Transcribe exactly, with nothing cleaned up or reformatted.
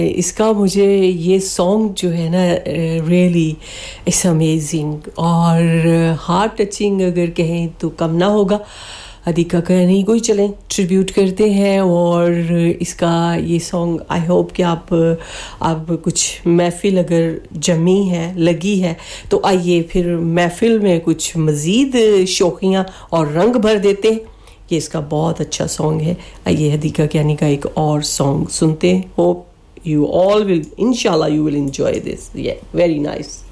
इसका मुझे ये सॉन्ग जो है ना रियली इट्स अमेजिंग और हार्ट टचिंग अगर कहें तो कम ना होगा। अधिका का नहीं कोई चलें ट्रिब्यूट करते हैं और इसका ये सॉन्ग आई होप कि आप आप कुछ महफिल अगर जमी है लगी है तो आइए फिर महफिल में कुछ मज़ीद शौकियाँ और रंग भर देते हैं। ये इसका बहुत अच्छा सॉन्ग है। आइए अधिका ज्ञानी का एक और सॉन्ग सुनते हैं। Hope you all will inshallah you will enjoy this. Yeah, very nice.